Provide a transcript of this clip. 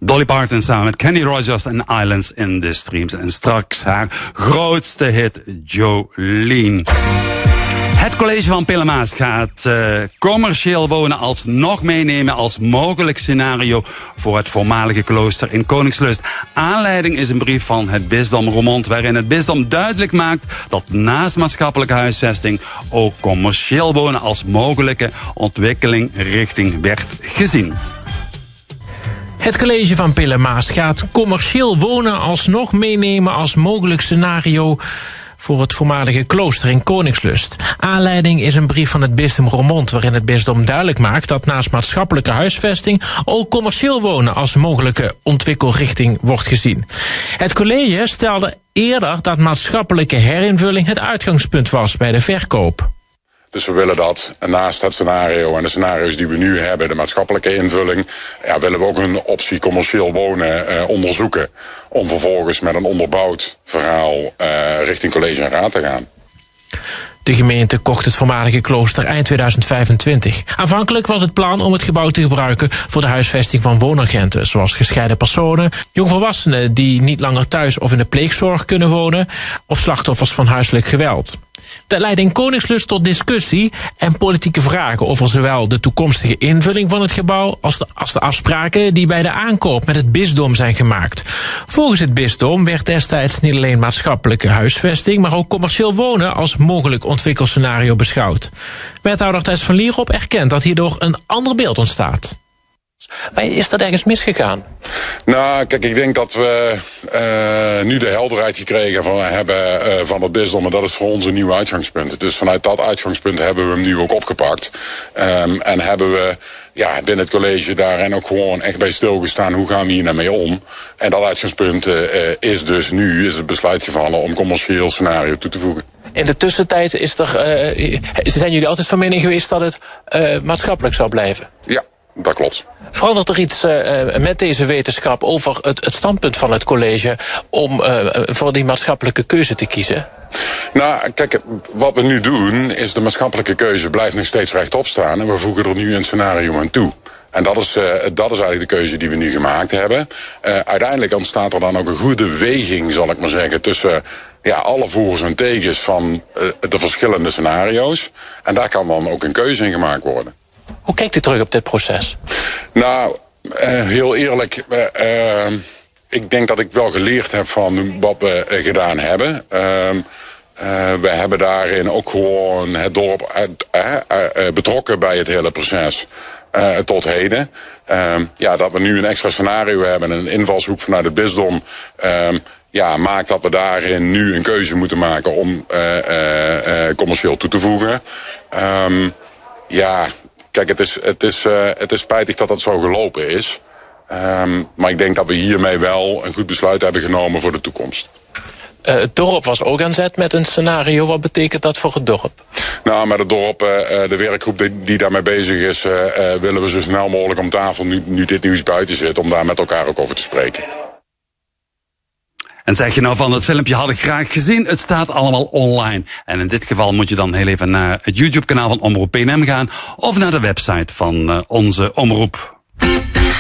Dolly Parton samen met Kenny Rogers en Islands in the Streams. En straks haar grootste hit, Jolene. Het college van Pillemaas gaat commercieel wonen alsnog meenemen als mogelijk scenario voor het voormalige klooster in Koningslust. Aanleiding is een brief van het bisdom Roermond waarin het bisdom duidelijk maakt dat naast maatschappelijke huisvesting ook commercieel wonen als mogelijke ontwikkeling richting werd gezien. Het college van Pillemaas gaat commercieel wonen alsnog meenemen als mogelijk scenario voor het voormalige klooster in Koningslust. Aanleiding is een brief van het bisdom Roermond waarin het bisdom duidelijk maakt dat naast maatschappelijke huisvesting ook commercieel wonen als mogelijke ontwikkelrichting wordt gezien. Het college stelde eerder dat maatschappelijke herinvulling het uitgangspunt was bij de verkoop. Dus we willen dat naast het scenario en de scenario's die we nu hebben, de maatschappelijke invulling, willen we ook een optie commercieel wonen onderzoeken. Om vervolgens met een onderbouwd verhaal richting college en raad te gaan. De gemeente kocht het voormalige klooster eind 2025. Aanvankelijk was het plan om het gebouw te gebruiken voor de huisvesting van woonagenten, zoals gescheiden personen, jongvolwassenen die niet langer thuis of in de pleegzorg kunnen wonen, of slachtoffers van huiselijk geweld. Dat leidde in Koningslust tot discussie en politieke vragen over zowel de toekomstige invulling van het gebouw als de afspraken die bij de aankoop met het bisdom zijn gemaakt. Volgens het bisdom werd destijds niet alleen maatschappelijke huisvesting, maar ook commercieel wonen als mogelijk ontwikkelscenario beschouwd. Wethouder Thijs van Lierop erkent dat hierdoor een ander beeld ontstaat. Maar is dat ergens misgegaan? Nou, kijk, ik denk dat we nu de helderheid gekregen hebben van het bisdom. En dat is voor ons een nieuw uitgangspunt. Dus vanuit dat uitgangspunt hebben we hem nu ook opgepakt. En hebben we binnen het college daarin ook gewoon echt bij stilgestaan. Hoe gaan we hier nou mee om? En dat uitgangspunt is dus nu het besluit gevallen om commercieel scenario toe te voegen. In de tussentijd zijn jullie altijd van mening geweest dat het maatschappelijk zou blijven? Ja. Dat klopt. Verandert er iets met deze wetenschap over het standpunt van het college om voor die maatschappelijke keuze te kiezen? Nou, kijk, wat we nu doen is de maatschappelijke keuze blijft nog steeds rechtop staan en we voegen er nu een scenario aan toe. En dat is eigenlijk de keuze die we nu gemaakt hebben. Uiteindelijk ontstaat er dan ook een goede weging, zal ik maar zeggen, tussen alle voor's en tegens van de verschillende scenario's. En daar kan dan ook een keuze in gemaakt worden. Hoe kijkt u terug op dit proces? Nou, heel eerlijk, ik denk dat ik wel geleerd heb van wat we gedaan hebben. We hebben daarin ook gewoon het dorp betrokken bij het hele proces tot heden. Dat we nu een extra scenario hebben en een invalshoek vanuit het bisdom maakt dat we daarin nu een keuze moeten maken om commercieel toe te voegen. Kijk, het is spijtig dat dat zo gelopen is. Maar ik denk dat we hiermee wel een goed besluit hebben genomen voor de toekomst. Het dorp was ook aan zet met een scenario. Wat betekent dat voor het dorp? Nou, met het dorp, de werkgroep die daarmee bezig is, willen we zo snel mogelijk om tafel, nu dit nieuws buiten zit, om daar met elkaar ook over te spreken. En zeg je nou van het filmpje had ik graag gezien, het staat allemaal online. En in dit geval moet je dan heel even naar het YouTube-kanaal van Omroep PNM gaan of naar de website van onze omroep.